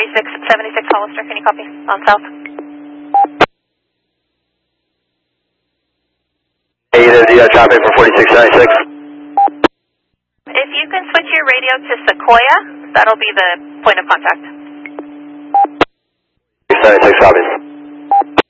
4676 Hollister, can you copy? On south. Hey, there's traffic for 4676. If you can switch your radio to Sequoia, that'll be the point of contact. 76 copies.